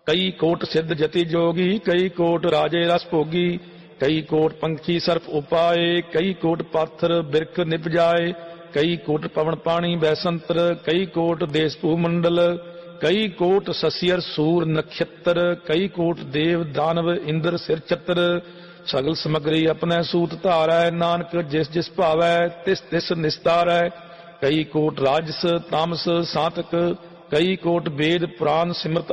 कई कोट सिद्ध जति जोगी, कई कोट राजे रस भोगी, कई कोट पंखी सर्प उपाए, कई कोट पाथर बिरख निपजाए, कई कोट पवन पानी बैसंतर, कई कोट देश भूमंडल, कई कोट ससियर सूर नक्षत्र, कई कोट देव दानव इंद्र सिर चतर, सगल समग्री अपने सूत धारै, नानक जिस जिस भावै तिस तिस निस्तारै। कई कोट राजस तामस सातक, कई कोट वेद पुराण सिमरत